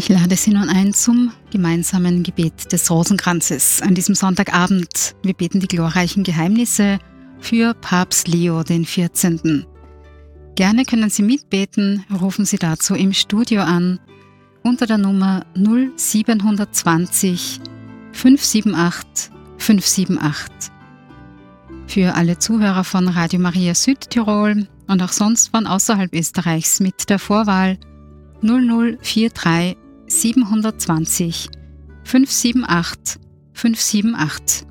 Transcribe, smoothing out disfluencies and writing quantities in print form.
Ich lade Sie nun ein zum gemeinsamen Gebet des Rosenkranzes an diesem Sonntagabend. Wir beten die glorreichen Geheimnisse für Papst Leo XIV. Gerne können Sie mitbeten, rufen Sie dazu im Studio an unter der Nummer 0720 578 578. Für alle Zuhörer von Radio Maria Südtirol und auch sonst von außerhalb Österreichs mit der Vorwahl 0043 720 578 578.